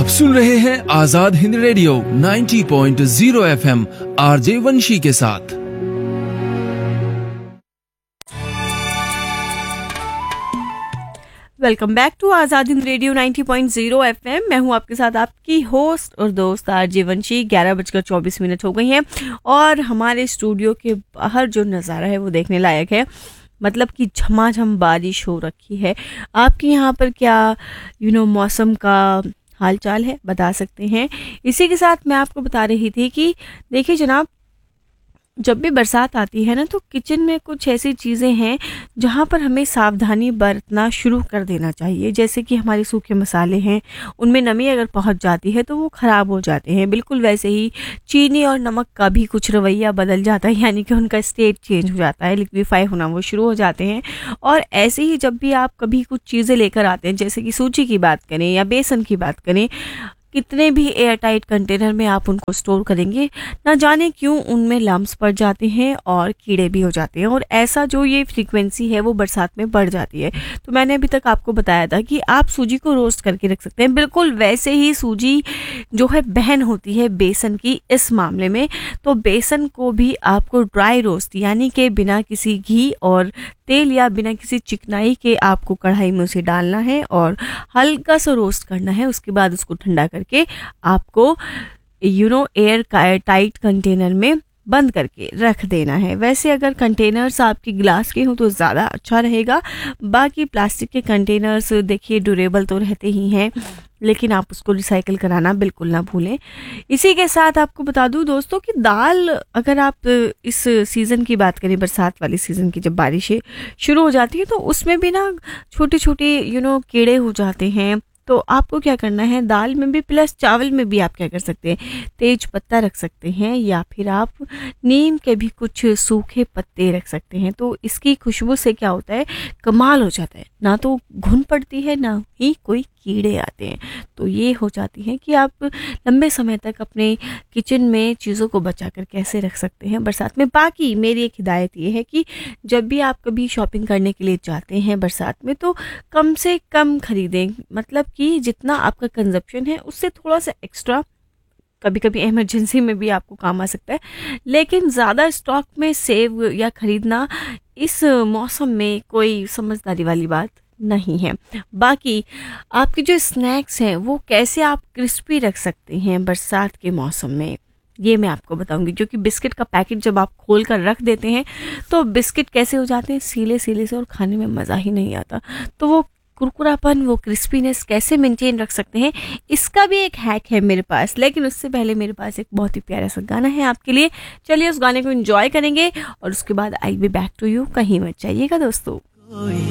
आप सुन रहे हैं Azad Hind radio 90.0 FM RJ वंशी के साथ। Welcome back to Azad Hind radio 90.0 FM। मैं हूं आपके साथ आपकी होस्ट और दोस्त आरजे वंशी। 11:24 हो गई हैं और हमारे स्टूडियो के बाहर जो नज़ारा है वो देखने लायक है। मतलब कि झमाझम बारिश हो रखी है। आपके यहाँ पर क्या मौसम का हाल चाल है, बता सकते हैं। इसी के साथ मैं आपको बता रही थी कि देखिए जनाब, जब भी बरसात आती है ना तो किचन में कुछ ऐसी चीज़ें हैं जहाँ पर हमें सावधानी बरतना शुरू कर देना चाहिए। जैसे कि हमारे सूखे मसाले हैं, उनमें नमी अगर पहुँच जाती है तो वो ख़राब हो जाते हैं। बिल्कुल वैसे ही चीनी और नमक का भी कुछ रवैया बदल जाता है, यानी कि उनका स्टेट चेंज हो जाता है, लिक्विफाई होना वो शुरू हो जाते हैं। और ऐसे ही जब भी आप कभी कुछ चीज़ें लेकर आते हैं, जैसे कि सूजी की बात करें या बेसन की बात करें, कितने भी एयर टाइट कंटेनर में आप उनको स्टोर करेंगे, ना जाने क्यों उनमें लम्प्स पड़ जाते हैं और कीड़े भी हो जाते हैं। और ऐसा जो ये फ्रीक्वेंसी है वो बरसात में बढ़ जाती है। तो मैंने अभी तक आपको बताया था कि आप सूजी को रोस्ट करके रख सकते हैं। बिल्कुल वैसे ही सूजी जो है बहन होती है बेसन की इस मामले में। तो बेसन को भी आपको ड्राई रोस्ट, यानी कि बिना किसी घी और तेल या बिना किसी चिकनाई के आपको कढ़ाई में उसे डालना है और हल्का सा रोस्ट करना है। उसके बाद उसको ठंडा करके आपको एयर टाइट कंटेनर में बंद करके रख देना है। वैसे अगर कंटेनर्स आपके ग्लास के हों तो ज़्यादा अच्छा रहेगा। बाकी प्लास्टिक के कंटेनर्स देखिए ड्यूरेबल तो रहते ही हैं, लेकिन आप उसको रिसाइकिल कराना बिल्कुल ना भूलें। इसी के साथ आपको बता दूं दोस्तों कि दाल, अगर आप इस सीज़न की बात करें, बरसात वाली सीज़न की, जब बारिशें शुरू हो जाती है तो उसमें भी ना छोटे छोटे कीड़े हो जाते हैं। तो आपको क्या करना है, दाल में भी प्लस चावल में भी आप क्या कर सकते हैं, तेज पत्ता रख सकते हैं या फिर आप नीम के भी कुछ सूखे पत्ते रख सकते हैं। तो इसकी खुशबू से क्या होता है, कमाल हो जाता है। ना तो घुन पड़ती है, ना ही कोई कीड़े आते हैं। तो ये हो जाती है कि आप लंबे समय तक अपने किचन में चीज़ों को बचा कर कैसे रख सकते हैं बरसात में। बाकी मेरी एक हिदायत ये है कि जब भी आप कभी शॉपिंग करने के लिए जाते हैं बरसात में तो कम से कम खरीदें। मतलब कि जितना आपका कंजप्शन है उससे थोड़ा सा एक्स्ट्रा, कभी कभी इमरजेंसी में भी आपको काम आ सकता है, लेकिन ज़्यादा स्टॉक में सेव या खरीदना इस मौसम में कोई समझदारी वाली बात नहीं है। बाकी आपके जो स्नैक्स हैं वो कैसे आप क्रिस्पी रख सकते हैं बरसात के मौसम में, ये मैं आपको बताऊंगी। क्योंकि बिस्किट का पैकेट जब आप खोल कर रख देते हैं तो बिस्किट कैसे हो जाते हैं, सीले सीले से, और खाने में मज़ा ही नहीं आता। तो वो कुरकुरापन, वो क्रिस्पीनेस कैसे मेंटेन रख सकते हैं, इसका भी एक हैक है मेरे पास। लेकिन उससे पहले मेरे पास एक बहुत ही प्यारा सा गाना है आपके लिए। चलिए उस गाने को एंजॉय करेंगे और उसके बाद आई बी बैक टू यू। कहीं मत जाइएगा दोस्तों।